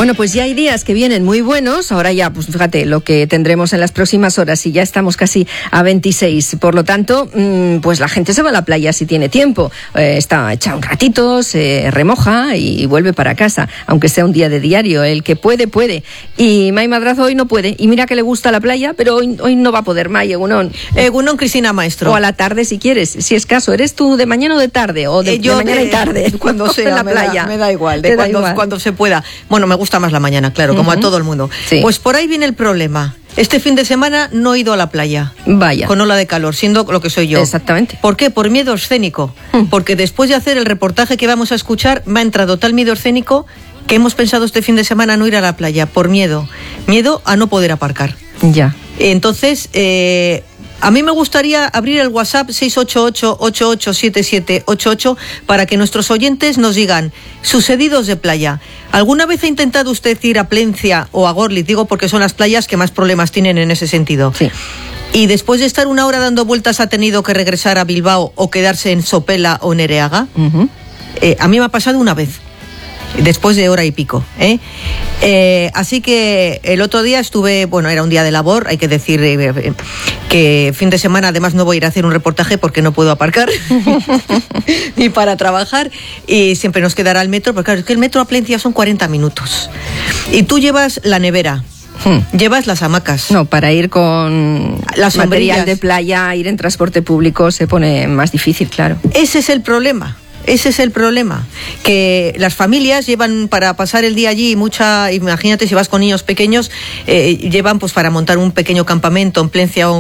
Bueno, pues ya hay días que vienen muy buenos. Ahora ya, pues fíjate lo que tendremos en las próximas horas y ya estamos casi a 26. Por lo tanto, pues la gente se va a la playa si tiene tiempo. Echa un ratito, se remoja y vuelve para casa, aunque sea un día de diario. El que puede, puede. Y Mai Madrazo hoy no puede. Y mira que le gusta la playa, pero hoy no va a poder. Mai, Egunon. Egunon, Cristina Maestro. O a la tarde si quieres, si es caso. ¿Eres tú de mañana o de tarde? O de mañana y tarde. Cuando sea, en la playa. Me da igual, cuando se pueda. Bueno, me gusta más la mañana, claro, como a todo el mundo. Sí. Pues por ahí viene el problema. Este fin de semana no he ido a la playa. Vaya. Con ola de calor, siendo lo que soy yo. Exactamente. ¿Por qué? Por miedo escénico. Porque después de hacer el reportaje que vamos a escuchar, me ha entrado tal miedo escénico que hemos pensado este fin de semana no ir a la playa, por miedo. Miedo a no poder aparcar. Ya. Entonces, a mí me gustaría abrir el WhatsApp 688-887788 para que nuestros oyentes nos digan sucedidos de playa. ¿Alguna vez ha intentado usted ir a Plencia o a Gorliz? Digo porque son las playas que más problemas tienen en ese sentido. Sí. Y después de estar una hora dando vueltas ha tenido que regresar a Bilbao o quedarse en Sopela o en Ereaga. A mí me ha pasado una vez. Después de hora y pico, así que el otro día estuve, bueno, era un día de labor, hay que decir que fin de semana además no voy a ir a hacer un reportaje porque no puedo aparcar ni para trabajar y siempre nos quedará el metro, porque claro, es que el metro a Plencia son 40 minutos y tú llevas la nevera. Llevas las hamacas. No, para ir con las material de playa, ir en transporte público se pone más difícil, claro. Ese es el problema. Ese es el problema, que las familias llevan para pasar el día allí imagínate si vas con niños pequeños, llevan pues para montar un pequeño campamento en Plencia o